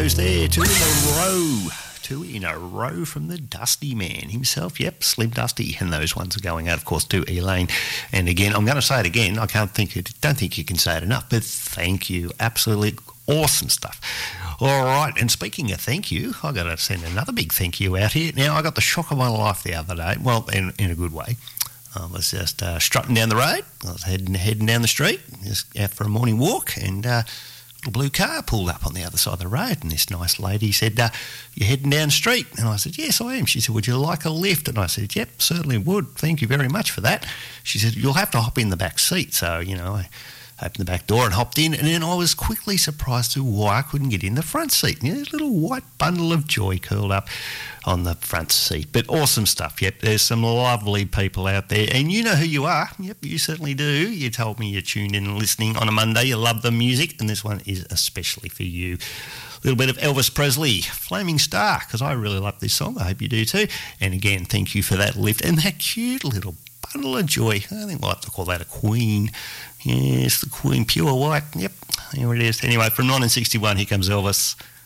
those there, two in a row. Two in a row from the Dusty Man himself. Yep, Slim Dusty. And those ones are going out, of course, to Elaine. And again, I'm going to say it again. I don't think you can say it enough, but thank you. Absolutely awesome stuff. All right, and speaking of thank you, I've got to send another big thank you out here. Now, I got the shock of my life the other day. Well, in a good way. I was just strutting down the road. I was heading down the street, just out for a morning walk, and a little blue car pulled up on the other side of the road, and this nice lady said, "You're heading down the street?" And I said, "Yes, I am." She said, "Would you like a lift?" And I said, "Yep, certainly would. Thank you very much for that." She said, "You'll have to hop in the back seat." So, I opened the back door and hopped in, and then I was quickly surprised to why I couldn't get in the front seat. This little white bundle of joy curled up on the front seat. But awesome stuff. Yep, there's some lovely people out there, and you know who you are. Yep, you certainly do. You told me you tuned in and listening on a Monday. You love the music, and this one is especially for you. A little bit of Elvis Presley, Flaming Star, because I really love this song. I hope you do too. And again, thank you for that lift and that cute little bundle of joy. I think we'll have to call that a queen. Yes, the Queen, pure white. Yep, here it is. Anyway, from 1961, here comes Elvis.